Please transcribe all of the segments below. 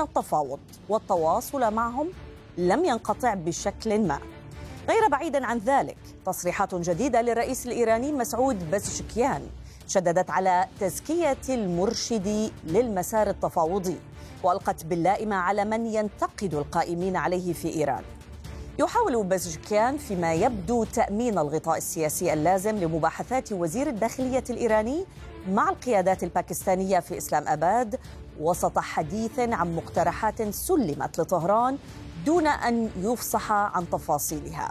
التفاوض والتواصل معهم لم ينقطع بشكل ما. غير بعيد عن ذلك، تصريحات جديدة للرئيس الإيراني مسعود بزشكيان شددت على تزكية المرشد للمسار التفاوضي، وألقت باللائمة على من ينتقد القائمين عليه في إيران. يحاول بزشكيان فيما يبدو تأمين الغطاء السياسي اللازم لمباحثات وزير الداخلية الإيراني مع القيادات الباكستانية في إسلام آباد، وسط حديث عن مقترحات سلمت لطهران دون أن يفصح عن تفاصيلها.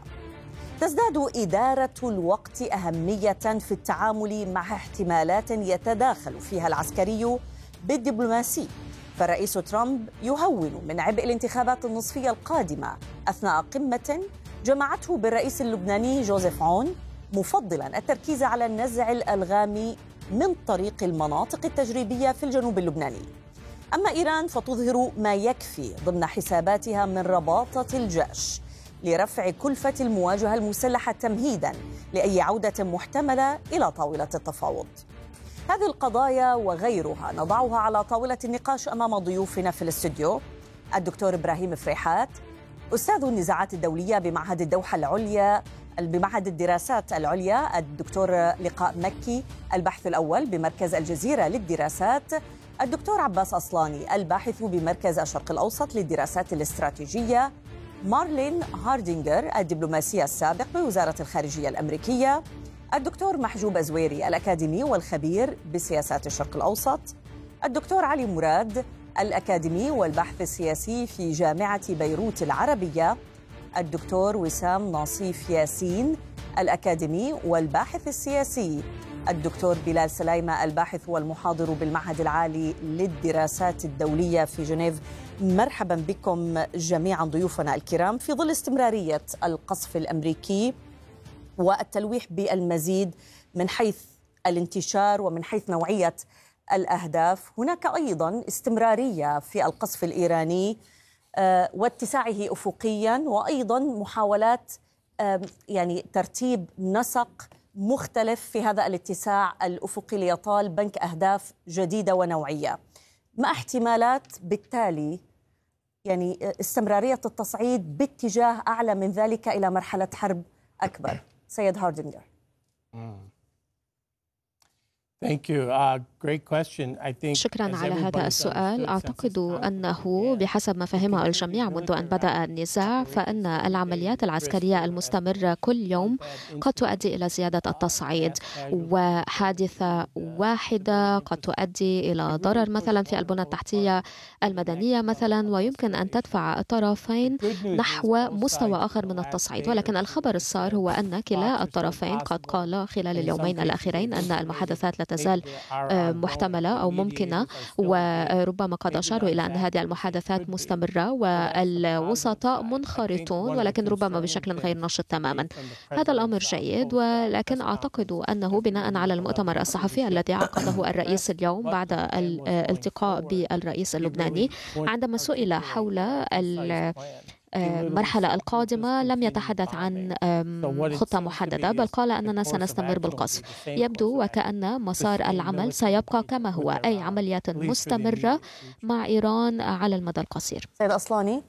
تزداد إدارة الوقت أهمية في التعامل مع احتمالات يتداخل فيها العسكري بالدبلوماسي، فالرئيس ترامب يهون من عبء الانتخابات النصفية القادمة أثناء قمة جمعته بالرئيس اللبناني جوزيف عون، مفضلا التركيز على النزع الألغامي من طريق المناطق التجريبية في الجنوب اللبناني. أما إيران فتظهر ما يكفي ضمن حساباتها من رباطة الجيش لرفع كلفة المواجهة المسلحة تمهيدا لأي عودة محتملة إلى طاولة التفاوض. هذه القضايا وغيرها نضعها على طاولة النقاش أمام ضيوفنا في الاستوديو: الدكتور إبراهيم فريحات، أستاذ النزاعات الدولية بمعهد الدوحة العليا بمعهد الدراسات العليا، الدكتور لقاء مكي الباحث الأول بمركز الجزيرة للدراسات، الدكتور عباس أصلاني الباحث بمركز الشرق الأوسط للدراسات الاستراتيجية، مارلين هاردينغر الدبلوماسية السابق بوزارة الخارجية الأمريكية، الدكتور محجوب زويري الأكاديمي والخبير بسياسات الشرق الأوسط، الدكتور علي مراد الأكاديمي والباحث السياسي في جامعة بيروت العربية، الدكتور وسام ناصيف ياسين الأكاديمي والباحث السياسي، الدكتور بلال سلايمة الباحث والمحاضر بالمعهد العالي للدراسات الدولية في جنيف. مرحبا بكم جميعا ضيوفنا الكرام. في ظل استمرارية القصف الأمريكي والتلويح بالمزيد من حيث الانتشار ومن حيث نوعية الأهداف، هناك أيضا استمرارية في القصف الإيراني واتساعه أفقيا، وأيضا محاولات يعني ترتيب نسق مختلف في هذا الاتساع الأفقي ليطال بنك أهداف جديدة ونوعية. ما احتمالات بالتالي يعني استمرارية التصعيد باتجاه أعلى من ذلك إلى مرحلة حرب أكبر؟ سيد هاردينغر. شكرا على هذا السؤال. أعتقد أنه بحسب ما فهمه الجميع منذ أن بدأ النزاع فإن العمليات العسكرية المستمرة كل يوم قد تؤدي إلى زيادة التصعيد، وحادثة واحدة قد تؤدي إلى ضرر مثلا في البنى التحتية المدنية مثلا، ويمكن أن تدفع الطرفين نحو مستوى آخر من التصعيد. ولكن الخبر السار هو أن كلا الطرفين قد قال خلال اليومين الأخيرين أن المحادثات لا تزال محتملة أو ممكنة، وربما قد أشاروا إلى أن هذه المحادثات مستمرة والوسطاء منخرطون، ولكن ربما بشكل غير نشط تماما. هذا الأمر جيد، ولكن أعتقد أنه بناء على المؤتمر الصحفي الذي عقده الرئيس اليوم بعد الالتقاء بالرئيس اللبناني، عندما سئل حول المرحلة القادمة لم يتحدث عن خطة محددة، بل قال أننا سنستمر بالقصف. يبدو وكأن مسار العمل سيبقى كما هو، أي عمليات مستمرة مع إيران على المدى القصير. سيد أصلاني.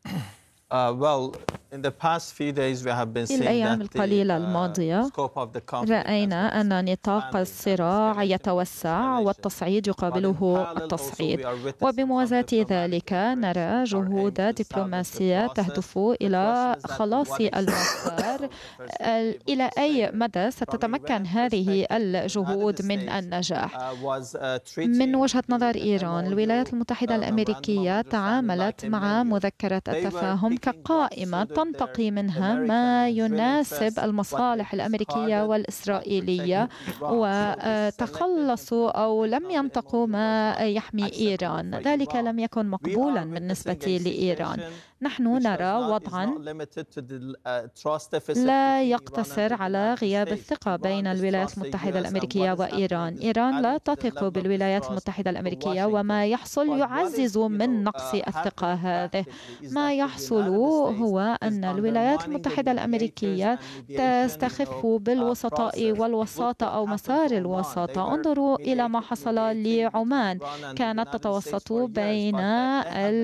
في الأيام القليلة الماضية رأينا أن نطاق الصراع يتوسع والتصعيد يقابله التصعيد، وبموازاة ذلك نرى جهود دبلوماسية تهدف إلى خلاص المسار. إلى أي مدى ستتمكن هذه الجهود من النجاح؟ من وجهة نظر إيران، الولايات المتحدة الأمريكية تعاملت مع مذكرة التفاهم كقائمة تنتقي منها ما يناسب المصالح الأمريكية والإسرائيلية، وتخلصوا أو لم ينتقوا ما يحمي إيران. ذلك لم يكن مقبولا بالنسبة لإيران. نحن نرى وضعا لا يقتصر على غياب الثقة بين الولايات المتحدة الأمريكية وإيران. إيران لا تثق بالولايات المتحدة الأمريكية، وما يحصل يعزز من نقص الثقة هذه. ما يحصل هو أن الولايات المتحدة الأمريكية تستخف بالوسطاء والوساطة أو مسار الوساطة. انظروا إلى ما حصل لعمان، كانت تتوسط بين